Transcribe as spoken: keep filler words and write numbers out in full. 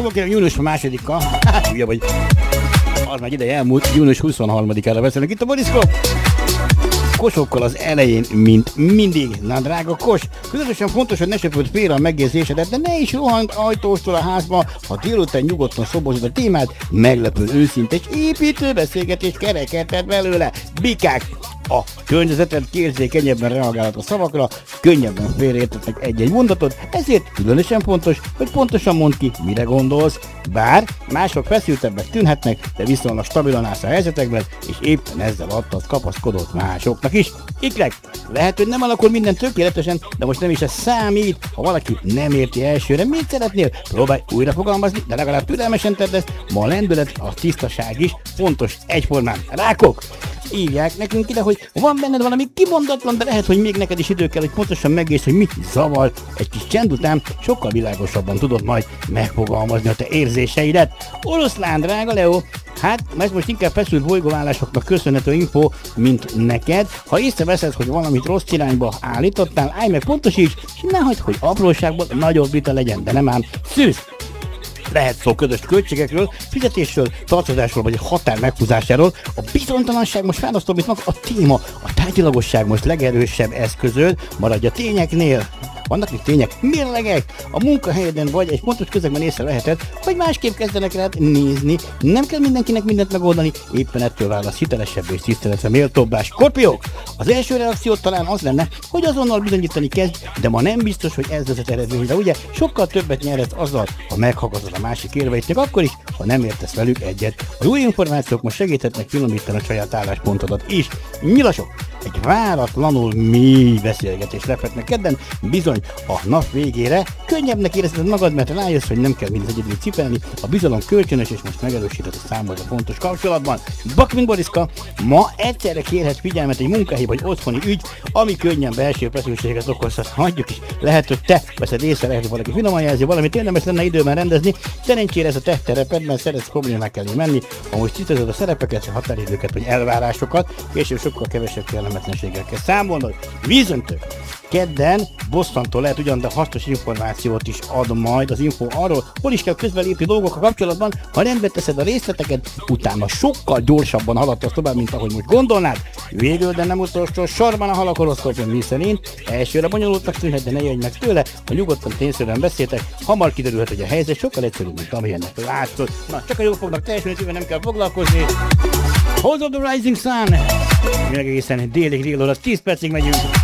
Szóval kérem, június másodika, hát ugye vagy, az már ideje elmúlt, június huszonharmadikára beszélünk itt a Bodiszkop. Kosokkal az elején, mint mindig. Na drága Kos, közösen fontos, hogy ne söpöd félre a megjegyzésedet, de ne is rohant ajtóstól a házba, ha délután nyugodtan szobozod a témát, meglepő őszinte és építő beszélgetés kerekedhet belőle. Bikák, a környezeted kérzékenyebben reagálhat a szavakra, könnyebben félreértetnek egy-egy mondatot, ezért különösen fontos, hogy pontosan mondd ki, mire gondolsz. Bár mások feszültebbek tűnhetnek, de viszonylag stabilan állsz a helyzetekben, és éppen ezzel adtad kapaszkodott másoknak is. Ikrek, lehet, hogy nem alakul minden tökéletesen, de most nem is ez számít, ha valaki nem érti elsőre, mit szeretnél, próbálj újra fogalmazni, de legalább türelmesen tedd ezt, ma a lendület, a tisztaság is fontos egyformán. Rákok! Írják nekünk ide, hogy van benned valami kimondatlan, de lehet, hogy még neked is idő kell, hogy pontosan megértsd, hogy mi zavar. Egy kis csend után sokkal világosabban tudod majd megfogalmazni a te érzéseidet. Oroszlán, drága Leo, hát ez most inkább feszült bolygóvállásoknak köszönhető info, mint neked. Ha észreveszed, hogy valamit rossz irányba állítottál, állj meg pontosíts, és ne hagyd, hogy apróságból nagyobb vita legyen, de nem ám szűz. Lehet szó közös költségekről, fizetésről, tartozásról vagy a határ meghúzásáról. A bizonytalanság most választom, mint maga a téma. A tárgyilagosság most legerősebb eszközöd, maradj a tényeknél. Vannak még tények, mérlegek. A munkahelyeden vagy egy pontos közegben észreveheted, hogy másképp kezdenek rád nézni. Nem kell mindenkinek mindent megoldani, éppen ettől válasz hitelesebb és tiszteletre méltóbbá. Skorpiók! Az első reakciót talán az lenne, hogy azonnal bizonyítani kezd, de ma nem biztos, hogy ez vezet eredményre, ugye? Sokkal többet nyerhetsz azzal, ha meghallgatod a másik érveit, akkor is, ha nem értesz velük egyet. A jó információk most segíthetnek finomítani a saját álláspontodat is. Nyilasok! Egy váratlanul mély beszélgetés lepett kedden, bizony a nap végére könnyebbnek érezted magad, mert rájössz, hogy nem kell mindez egyedül cipelni, a bizalom kölcsönös, és most megerősített a számod a fontos kapcsolatban. Bakvin Boriszka, ma egyszerre kérhet figyelmet egy munkahelyi vagy otthoni ügy, ami könnyen belső feszültséget okozhat. Hagyjuk is, lehet, hogy te veszed észre, lehet, hogy valaki finoman jelzi, valamit érdemes lenne időben rendezni, szerencsére ez a te terepedben szeretsz problémák elé menni, ha most tisztázod a szerepeket, a határidőket vagy elvárásokat, később sokkal kevesebb kellemetlenséggel kell számolnod. Vízöntök! Kedden bosszantó lehet ugyan, de hasznos információt is ad majd az info arról, hol is kell közbelépni dolgok a kapcsolatban, ha rendbe teszed a részleteket, utána sokkal gyorsabban haladtasz tovább, mint ahogy most gondolnád. Végül, de nem utolsó sorban a halakoroszkópjon mi szerint elsőre bonyolultnak tűnhet, de ne jöjj meg tőle, ha nyugodtan tényszerűen beszéltek, hamar kiderülhet, hogy a helyzet sokkal egyszerűbb, mint amilyennek látszott. Na, csak a jók fognak teljesülni, nem kell foglalkozni. Hold of the Rising Sun! Mi egészen délig, dél óra, tíz percig megyünk.